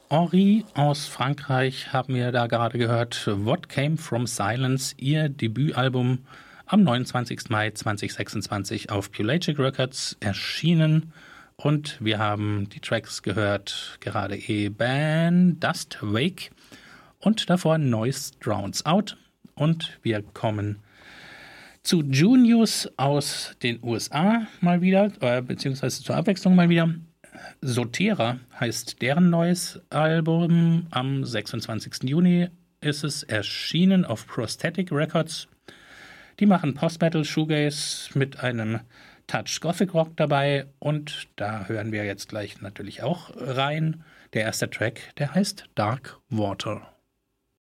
Henri aus Frankreich haben wir da gerade gehört. What Came From Silence, ihr Debütalbum am 29. Mai 2026 auf Pelagic Records erschienen. Und wir haben die Tracks gehört, gerade eben Dust Wake und davor Noise Drowns Out. Und wir kommen zu Junius aus den USA mal wieder, beziehungsweise zur Abwechslung mal wieder. Sotera heißt deren neues Album. Am 26. Juni ist es erschienen auf Prosthetic Records. Die machen Post-Metal Shoegaze mit einem Touch Gothic Rock dabei. Und da hören wir jetzt gleich natürlich auch rein. Der erste Track, der heißt Dark Water.